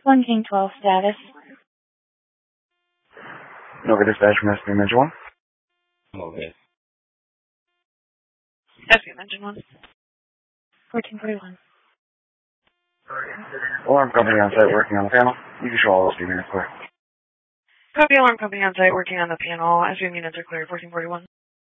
1 King 12 status. Nova Dispatch from SB Mention 1. Okay. SB Mention 1. 1441. Alarm company on site working on the panel. You can show all those units clear. Copy, alarm company on site working on the panel. SB units are clear. 1441.